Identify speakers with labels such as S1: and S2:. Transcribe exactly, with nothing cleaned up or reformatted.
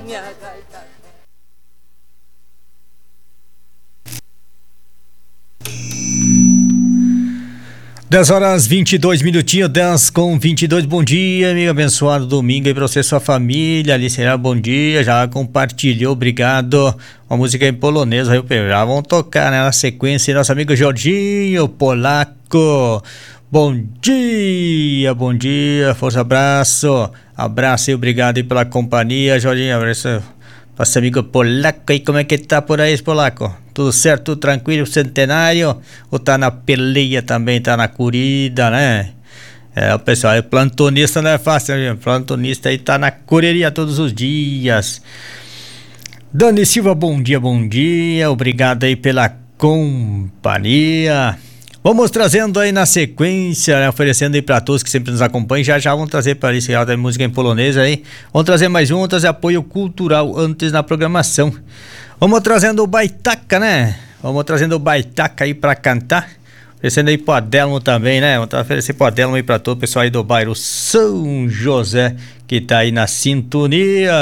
S1: dez horas vinte e dois minutinhos, dez com vinte e dois. Bom dia, amigo, abençoado domingo aí pra você e sua família. Ali será bom dia, já compartilhou, obrigado. Uma música em polonês aí, já vamos tocar, né, na sequência. Nosso amigo Jorginho Polaco, bom dia, bom dia, força, abraço, abraço e obrigado aí pela companhia, Jorginho, abraço. Nosso amigo Polaco aí, como é que tá por aí, Polaco? Tudo certo, tudo tranquilo, centenário? Ou tá na peleia também, tá na corrida, né? É, o pessoal, o plantonista não é fácil, né? O plantonista aí tá na correria todos os dias. Dani Silva, bom dia, bom dia, obrigado aí pela companhia. Vamos trazendo aí na sequência, né, oferecendo aí pra todos que sempre nos acompanham. Já já vamos trazer para isso da música em polonês aí. Vamos trazer mais um, vamos trazer apoio cultural antes na programação. Vamos trazendo o Baitaca, né? Vamos trazendo o Baitaca aí pra cantar. Oferecendo aí pro Adelmo também, né? Vamos oferecer pro Adelmo aí pra todo o pessoal aí do bairro São José que tá aí na sintonia.